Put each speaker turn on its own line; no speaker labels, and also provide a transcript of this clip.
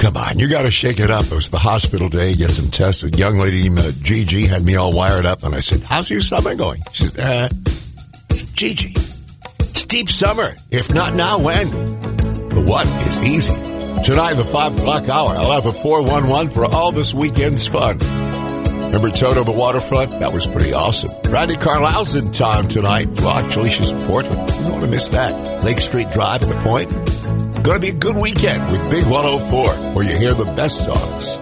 Come on, you got to shake it up. It was the hospital day, get some tests. A young lady named Gigi had me all wired up, and I said, how's your summer going? She said, Gigi, it's deep summer. If not now, when? The what is easy. Tonight, the 5 o'clock hour, I'll have a 411 for all this weekend's fun. Remember Toto the Waterfront? That was pretty awesome. Brandy Carlisle's in town tonight. Well, actually, she's in Portland. You don't want to miss that. Lake Street Drive at the Point. Going to be a good weekend with Big 104, where you hear the best songs.